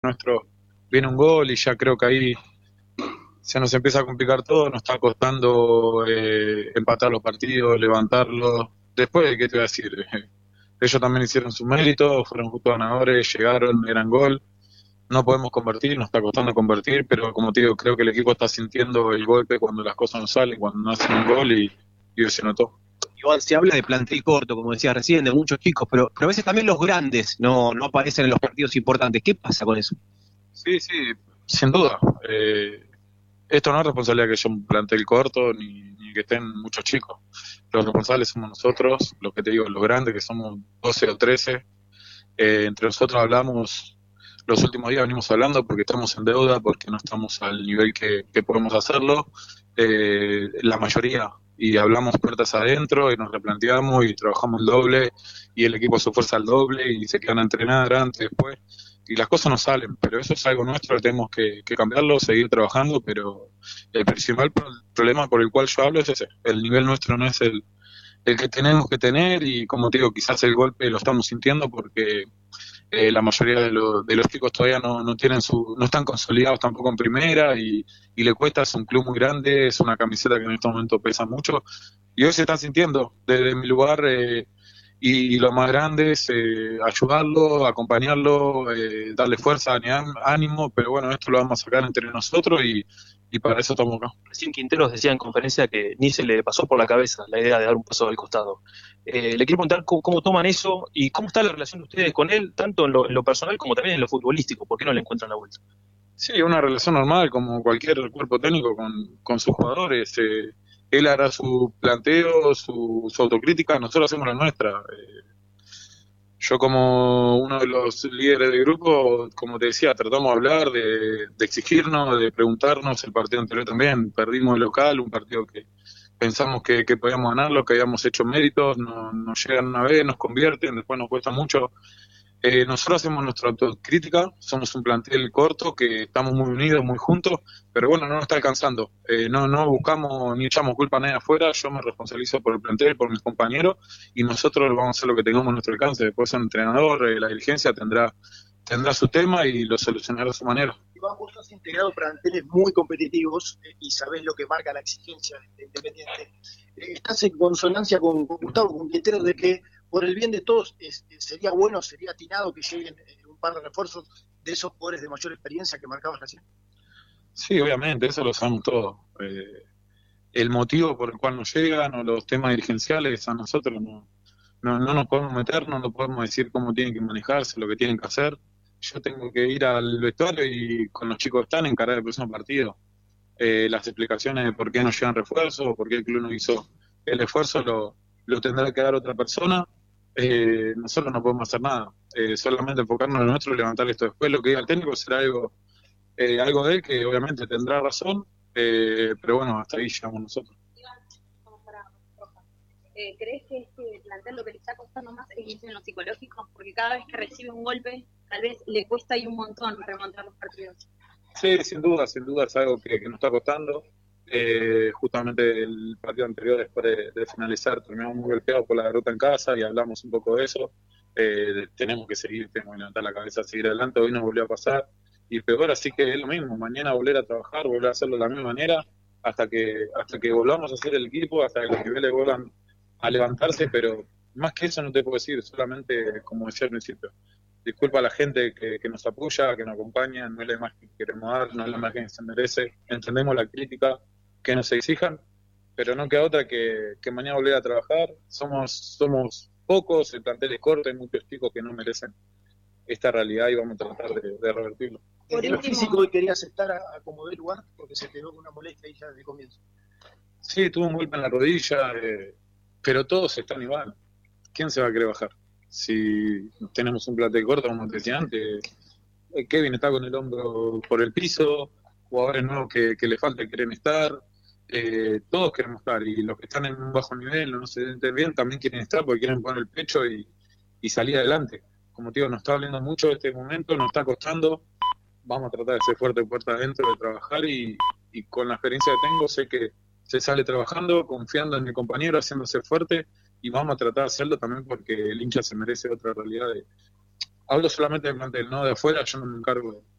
nuestro viene un gol y ya creo que ahí se nos empieza a complicar todo, nos está costando empatar los partidos, levantarlos. Después, ¿qué te voy a decir? Ellos también hicieron su mérito, fueron justos ganadores, llegaron, eran gol. No podemos convertir, nos está costando convertir, pero como te digo, creo que el equipo está sintiendo el golpe cuando las cosas no salen, cuando no hacen un gol y hoy se notó. Igual se habla de plantel corto, como decía recién, de muchos chicos, pero a veces también los grandes no aparecen en los partidos importantes. ¿Qué pasa con eso? Sí, sí, sin duda. Esto no es responsabilidad que haya un plantel corto ni que estén muchos chicos. Los responsables somos nosotros, los que te digo, los grandes, que somos 12 o 13. Entre nosotros hablamos, los últimos días venimos hablando porque estamos en deuda, porque no estamos al nivel que podemos hacerlo. La mayoría, y hablamos puertas adentro y nos replanteamos y trabajamos el doble y el equipo se esfuerza al doble y se quedan a entrenar antes, después y las cosas no salen, pero eso es algo nuestro, tenemos que cambiarlo, seguir trabajando, pero el principal problema por el cual yo hablo es ese, el nivel nuestro no es el que tenemos que tener y como te digo, quizás el golpe lo estamos sintiendo porque la mayoría de los chicos todavía no tienen no están consolidados tampoco en primera y le cuesta, es un club muy grande, es una camiseta que en este momento pesa mucho y hoy se están sintiendo desde mi lugar y lo más grande es ayudarlo, acompañarlo, darle fuerza, ánimo, pero bueno, esto lo vamos a sacar entre nosotros y para eso estamos acá. Recién Quinteros decía en conferencia que ni se le pasó por la cabeza la idea de dar un paso al costado. Le quiero preguntar cómo toman eso y cómo está la relación de ustedes con él, tanto en lo personal como también en lo futbolístico. ¿Por qué no le encuentran la vuelta? Sí, una relación normal como cualquier cuerpo técnico con sus jugadores. Él hará su planteo, su autocrítica, nosotros hacemos la nuestra. Yo como uno de los líderes del grupo, como te decía, tratamos de hablar, de exigirnos, de preguntarnos. El partido anterior también, perdimos el local, un partido que pensamos que podíamos ganarlo, que habíamos hecho méritos, nos llegan una vez, nos convierten, después nos cuesta mucho. Nosotros hacemos nuestra autocrítica, somos un plantel corto, que estamos muy unidos, muy juntos, pero bueno, no nos está alcanzando. No buscamos ni echamos culpa a nadie afuera, yo me responsabilizo por el plantel, por mis compañeros, y nosotros vamos a hacer lo que tengamos a nuestro alcance. Después el entrenador, la dirigencia tendrá su tema y lo solucionará a su manera. Iván, vos has integrado planteles muy competitivos y sabés lo que marca la exigencia de Independiente. ¿Estás en consonancia con Gustavo, con Quintero, de que por el bien de todos sería bueno, sería atinado que lleguen un par de refuerzos de esos jugadores de mayor experiencia que marcabas recién? Sí, obviamente, eso lo sabemos todos. El motivo por el cual nos llegan o los temas dirigenciales a nosotros no nos podemos meter, no nos podemos decir cómo tienen que manejarse, lo que tienen que hacer. Yo tengo que ir al vestuario y con los chicos que están encarar el próximo partido. Las explicaciones de por qué no llegan refuerzos, por qué el club no hizo el esfuerzo, lo tendrá que dar otra persona. Nosotros no podemos hacer nada. Solamente enfocarnos en lo nuestro y levantar esto. Después lo que diga el técnico será algo de él que obviamente tendrá razón, pero bueno, hasta ahí llegamos nosotros. ¿Crees que este plantel lo que le está costando más es en lo psicológico? Porque cada vez que recibe un golpe, tal vez le cuesta ahí un montón remontar los partidos. Sí, sin duda es algo que nos está costando. Justamente el partido anterior, después de finalizar, terminamos muy golpeados por la derrota en casa y hablamos un poco de eso. Tenemos que seguir, tenemos que levantar la cabeza, seguir adelante. Hoy nos volvió a pasar y peor, así que es lo mismo. Mañana volver a trabajar, volver a hacerlo de la misma manera hasta que volvamos a hacer el equipo, hasta que los niveles vuelvan a levantarse, pero más que eso no te puedo decir, solamente como decía al principio, disculpa a la gente que nos apoya, que nos acompaña, no es la imagen que queremos dar, no es la imagen que se merece, entendemos la crítica, que nos exijan, pero no queda otra que mañana volver a trabajar. Somos pocos, el plantel es corto, hay muchos chicos que no merecen esta realidad y vamos a tratar de revertirlo. Por el físico hoy querías estar a como del lugar porque se te dio una molestia ahí ya desde el comienzo. Sí, tuve un golpe en la rodilla, pero todos están igual. ¿Quién se va a querer bajar? Si tenemos un plantel corto, como te decía antes, Kevin está con el hombro por el piso, jugadores nuevos que le falta quieren estar, todos queremos estar, y los que están en un bajo nivel o no se sienten bien también quieren estar porque quieren poner el pecho y salir adelante. Como te digo, nos está hablando mucho este momento, nos está costando, vamos a tratar de ser fuerte puerta adentro, de trabajar y con la experiencia que tengo sé que se sale trabajando, confiando en mi compañero, haciéndose fuerte y vamos a tratar de hacerlo también porque el hincha se merece otra realidad. Hablo solamente del plantel, no de afuera, yo no me encargo